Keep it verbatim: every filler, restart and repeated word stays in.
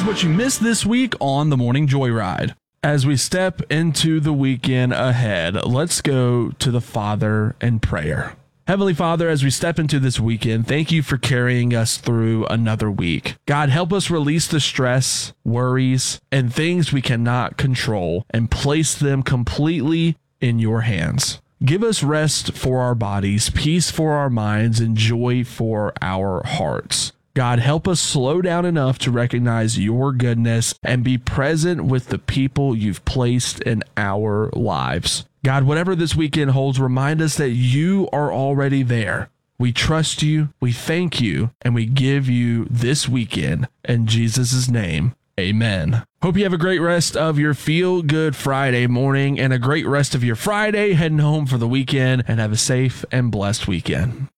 what you missed this week on the Morning Joyride. As we step into the weekend ahead, let's go to the Father in prayer. Heavenly Father, as we step into this weekend, thank you for carrying us through another week. God, help us release the stress, worries, and things we cannot control and place them completely in your hands. Give us rest for our bodies, peace for our minds, and joy for our hearts. God, help us slow down enough to recognize your goodness and be present with the people you've placed in our lives. God, whatever this weekend holds, remind us that you are already there. We trust you, we thank you, and we give you this weekend in Jesus' name. Amen. Hope you have a great rest of your Feel Good Friday morning and a great rest of your Friday heading home for the weekend, and have a safe and blessed weekend.